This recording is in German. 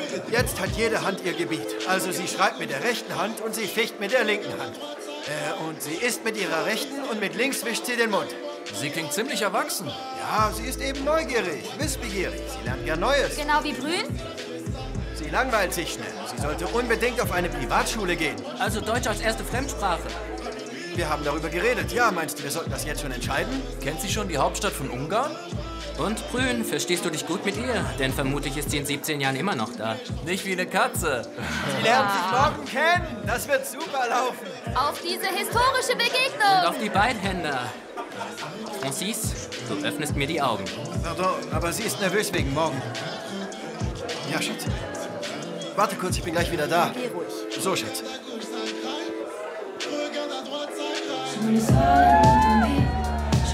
Jetzt hat jede Hand ihr Gebiet. Also sie schreibt mit der rechten Hand und sie ficht mit der linken Hand. Und sie isst mit ihrer rechten und mit links wischt sie den Mund. Sie klingt ziemlich erwachsen. Ja, sie ist eben neugierig, wissbegierig. Sie lernt gern Neues. Genau wie Brün? Sie langweilt sich schnell. Sie sollte unbedingt auf eine Privatschule gehen. Also Deutsch als erste Fremdsprache. Wir haben darüber geredet. Ja, meinst du, wir sollten das jetzt schon entscheiden? Kennt sie schon die Hauptstadt von Ungarn? Und Brün, verstehst du dich gut mit ihr? Denn vermutlich ist sie in 17 Jahren immer noch da. Nicht wie eine Katze. Sie lernen sich morgen kennen. Das wird super laufen. Auf diese historische Begegnung! Und auf die Beidhänder. Francis, du öffnest mir die Augen. Pardon, aber sie ist nervös wegen morgen. Ja, Schatz. Warte kurz, ich bin gleich wieder da. Geh ruhig. So, Schatz. Regarde à droite, ça gratte.